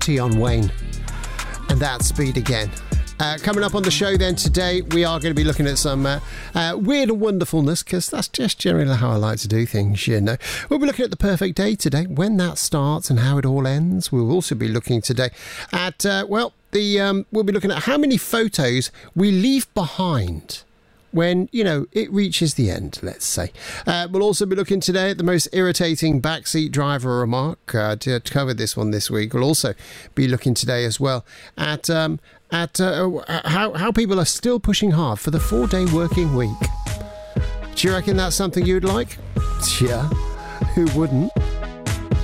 T on Wayne. And that's Speed Again. Coming up on the show then today, we are going to be looking at some weird and wonderfulness, because that's just generally how I like to do things, you know. We'll be looking at the perfect day today, when that starts and how it all ends. We'll also be looking today at, we'll be looking at how many photos we leave behind when, you know, it reaches the end, let's say. We'll also be looking today at the most irritating backseat driver remark. To cover this one this week, we'll also be looking today as well at how people are still pushing hard for the 4-day working week. Do you reckon that's something you'd like? Yeah, who wouldn't?